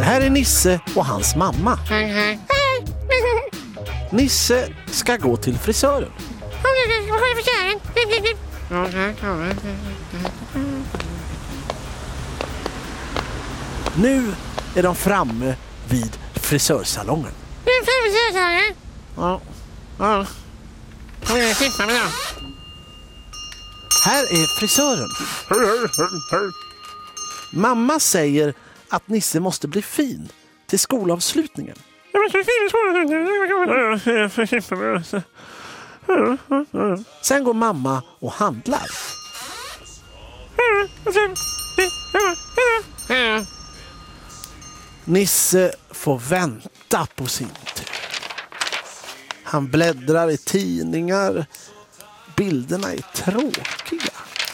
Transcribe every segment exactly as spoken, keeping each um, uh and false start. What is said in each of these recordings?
här är Nisse och hans mamma. Nisse ska gå till frisören. Nu är de framme vid frisörsalongen. Ja. Ja. Här är frisören. Mamma säger att Nisse måste bli fin till skolavslutningen. Sen går mamma och handlar. Nisse får vänta på sin tur. Han bläddrar i tidningar. Bilderna är tråkiga.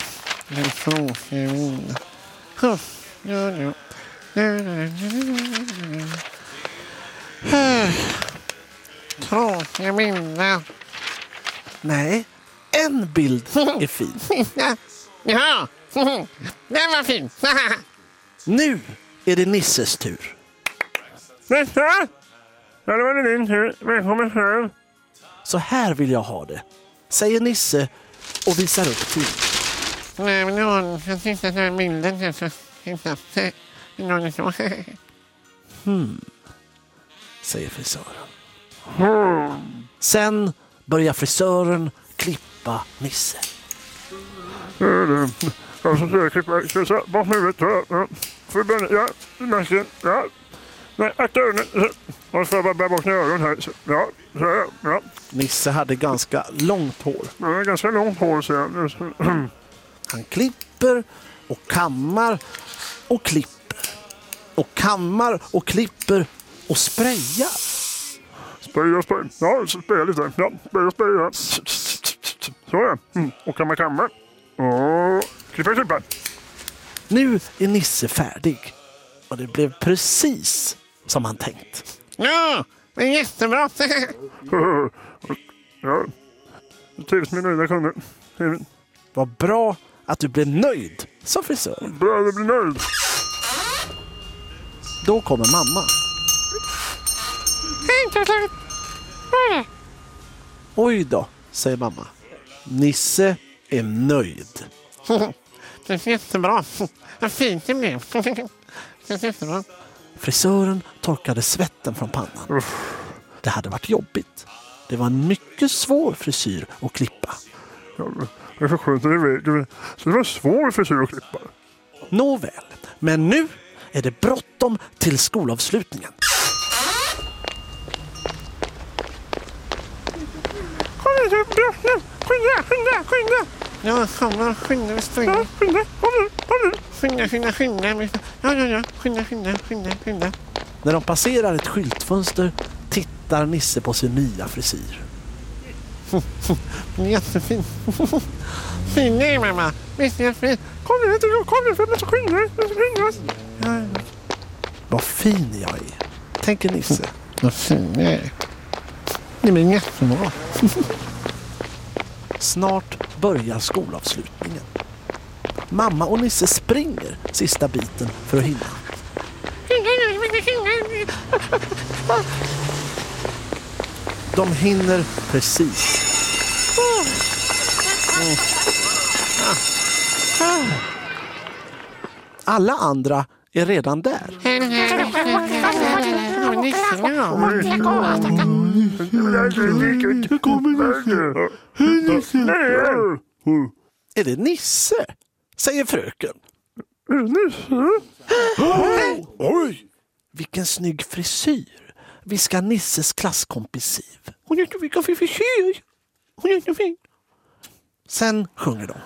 Tråkiga bilder. Nej, en bild är fin. Ja, den var fin. Nu är det Nisses tur. Nästa! Ja, det var din tur. Välkommen fram. Så här vill jag ha det, säger Nisse och visar upp till. Nej, men någon kan titta på den bilden. Hmm, säger frisören. Sen börjar frisören klippa Nisse. Jag ska försöka klippa. Ska jag bort huvudet. Ja, för börja. Ja, masken. Ja. Nej, akta öronen. Och så bara bär bort öronen här. Ja, så här. Ja. Nisse hade ganska långt hår. Ja, ganska långt hår, så jag. Han klipper och kammar och klipper. Och kammar och klipper och sprayar. Spraya, spraya. Ja, spraya lite. Ja, spraya, spraya. Så ja. Mm. Och kamma, kamma. Och klippa, klippa. Nu är Nisse färdig. Och det blev precis som han tänkt. Ja, det är jättebra. Ja, det trivs med nöjda kunder. Vad bra att du blev nöjd, sa frisören. Bra, du blir nöjd. Då kommer mamma. Oj då, säger mamma. Nisse är nöjd. Det är jättebra. Vad fint det blev. Det är jättebra. Frisören torkade svetten från pannan. Uff. Det hade varit jobbigt. Det var en mycket svår frisyr att klippa. Ja, det är för skönt att det är. Så det var svår frisyr att klippa. Nåväl, men nu är det bråttom till skolavslutningen. Skynda, skynda, skynda. Ja, kommer, skynda, skynda. Ja, skynda, kom nu, kom nu. Skynda, skynda, skynda. Ja, ja, ja. Skynda, skynda, skynda, skynda. När de passerar ett skyltfönster tittar Nisse på sin nya frisyr. Jättefin. Fin är mamma. Visst är jag fin. Kom nu, kom nu, för jag måste skynda. Jag måste skynda. Ja, vad fin jag är, tänker Nisse. Vad fin jag är. Det blir jättebra. Snart börjar skolavslutningen. Mamma och Nisse springer sista biten för att hinna. De hinner precis. Alla andra är redan där. Är det Nisse? Säger fröken. Nisse? Oj! Vilken snygg frisyr. Viskar Nisses klasskompis Siv. Hon är inte vilken fin frisyr. Hon är inte fin. Sen sjunger de.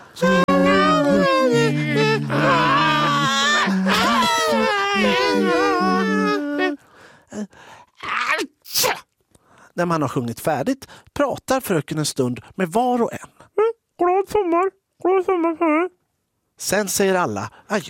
När man har sjungit färdigt pratar fröken en stund med var och en. Glad sommar. Glad sommar för dig. Sen säger alla adjö.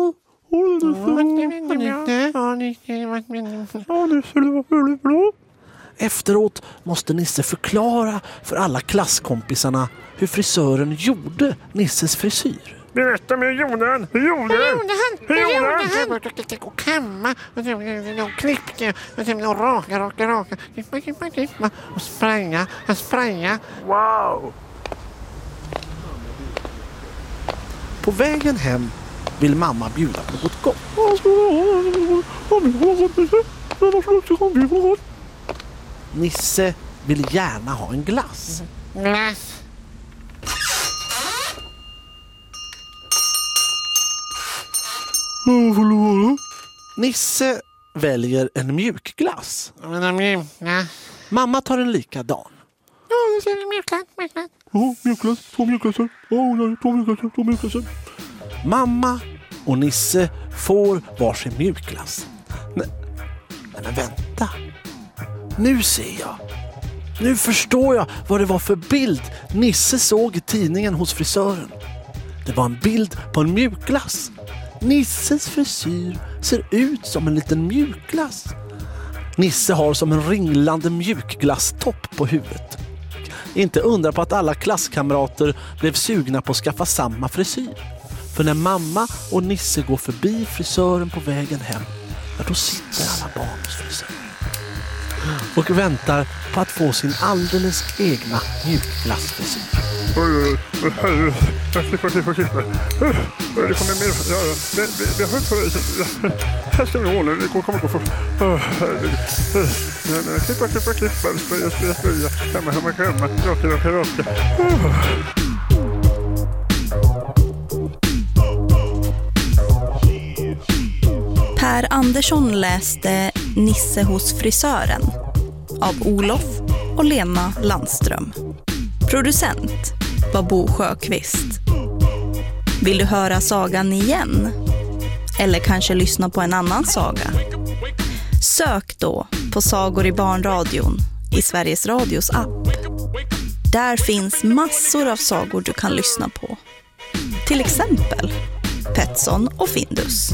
Efteråt måste Nisse förklara för alla klasskompisarna hur frisören gjorde Nisses frisyr. Berätta mer, Jonan. Hur gjorde Hur han? gjorde han? Hur Hur gjorde gjorde han? han? Och och kamma, och sen och klippte, och sen och raka, raka, raka, klippa, klippa, klippa, och spraya, och spraya. Wow! På vägen hem vill mamma bjuda på något gott. Nisse vill gärna ha en glass. Glass. Nisse väljer en mjukglass. Men de mjuka. Mamma tar en likadan. Ja, det ser mjuka, mjuka. Oh, mjukglass, två mjukglassar. Oh, nej, två mjukglassar, två mjukglassar. Mamma och Nisse får varsin mjukglass. Nej, men vänta. Nu ser jag. Nu förstår jag vad det var för bild Nisse såg i tidningen hos frisören. Det var en bild på en mjukglass. Nisses frisyr ser ut som en liten mjukglass. Nisse har som en ringlande mjukglasstopp på huvudet. Inte undra på att alla klasskamrater blev sugna på att skaffa samma frisyr. För när mamma och Nisse går förbi frisören på vägen hem, ja, då sitter alla barn hos frisören och väntar på att få sin alldeles egna mjukglassfrisyr. Oj, oj, oj, herre, jag slipper, slipper, slipper. Det kommer mer, ja, ja, det, det, det har hört på dig. Här ska vi hålla, det kommer gå för. Klippa, klippa, klippa, spröja, spröja, spröja, hemma, hemma, hemma, raka, raka, raka. Per Andersson läste Nisse hos frisören av Olof och Lena Landström. Producent var Bo Sjöqvist. Vill du höra sagan igen? Eller kanske lyssna på en annan saga? Sök då på Sagor i barnradion i Sveriges Radios app. Där finns massor av sagor du kan lyssna på. Till exempel Petson och Findus.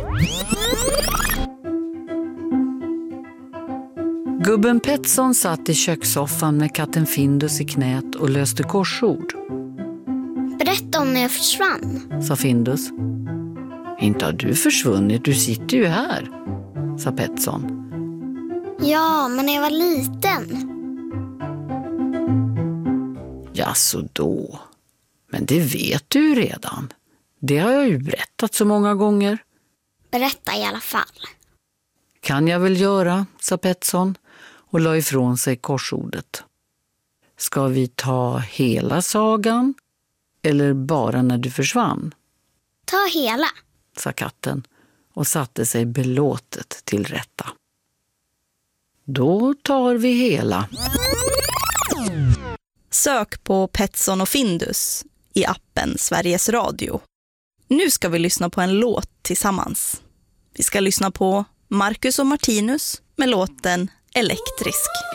Gubben Petson satt i kökssoffan med katten Findus i knät och löste korsord. Berätta om när jag försvann. Sa Findus. Inte har du försvunnit, du sitter ju här, sa Petson. Ja, men när jag var liten. Ja, så då. Men det vet du ju redan. Det har jag ju berättat så många gånger. Berätta i alla fall. Kan jag väl göra, sa Petson och la ifrån sig korsordet. Ska vi ta hela sagan eller bara när du försvann? Ta hela, sa katten och satte sig belåtet till rätta. Då tar vi hela. Sök på Petson och Findus i appen Sveriges Radio. Nu ska vi lyssna på en låt tillsammans. Vi ska lyssna på Marcus och Martinus med låten Elektrisk.